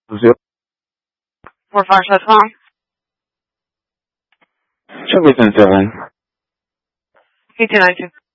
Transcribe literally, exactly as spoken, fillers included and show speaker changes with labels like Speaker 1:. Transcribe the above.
Speaker 1: Zero.
Speaker 2: Four five shot phone.
Speaker 1: Check with seven.
Speaker 2: Eight two nine two.